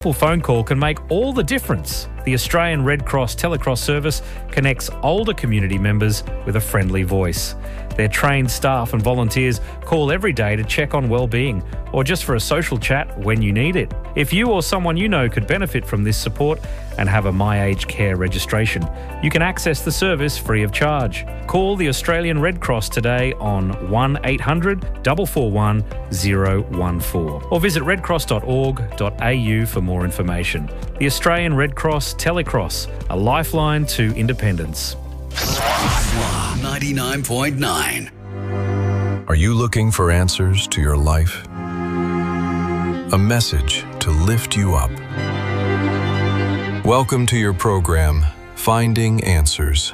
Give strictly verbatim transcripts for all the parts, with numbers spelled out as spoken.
A phone call can make all the difference. The Australian Red Cross Telecross service connects older community members with a friendly voice. Their trained staff and volunteers call every day to check on well-being or just for a social chat when you need it. If you or someone you know could benefit from this support and have a My Aged Care registration, you can access the service free of charge. Call the Australian Red Cross today on one eight hundred, four four one, zero one four or visit redcross dot org dot a u for more information. The Australian Red Cross Telecross, a lifeline to independence. Swan ninety-nine point nine. Are you looking for answers to your life? A message to lift you up. Welcome to your program, Finding Answers.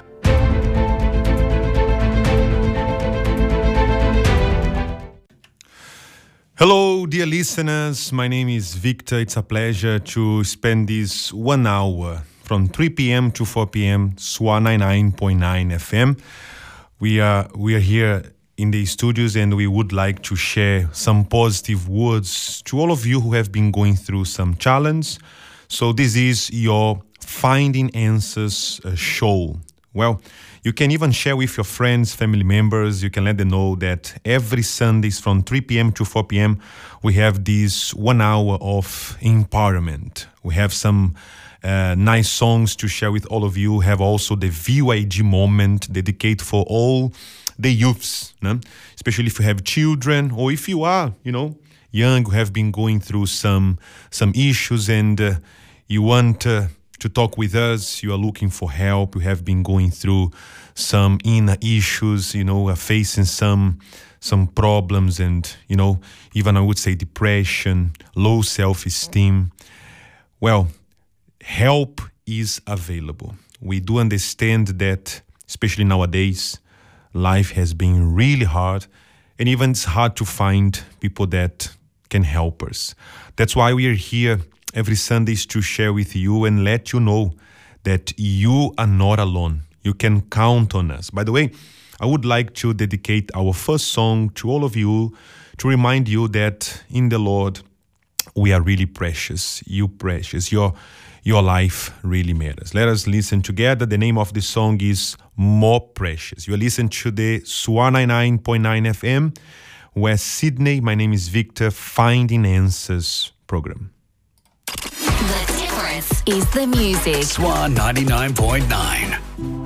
Hello, dear listeners. My name is Victor. It's a pleasure to spend this one hour from three p.m. to four p.m. Swan ninety-nine point nine F M. We are we are here in the studios, and we would like to share some positive words to all of you who have been going through some challenge. So this is your Finding Answers uh, show. Well, you can even share with your friends, family members. You can let them know that every Sundays from three p.m. to four p.m. we have this one hour of empowerment. We have some uh, nice songs to share with all of you. We have also the V Y G moment dedicated for all the youths, no? Especially if you have children or if you are, you know, young, who have been going through some some issues and uh, you want uh, to talk with us, you are looking for help, you have been going through some inner issues, you know, are facing some some problems and, you know, even I would say depression, low self-esteem. Well, help is available. We do understand that, especially nowadays, life has been really hard, and even it's hard to find people that can help us. That's why we are here every Sundays to share with you and let you know that you are not alone. You can count on us. By the way, I would like to dedicate our first song to all of you to remind you that in the Lord, we are really precious. You precious. Your, your life really matters. Let us listen together. The name of the song is More Precious. You are listening to the Swan ninety-nine point nine F M, where Sydney, my name is Victor, Finding Answers program. The difference is the music. Swan ninety-nine point nine.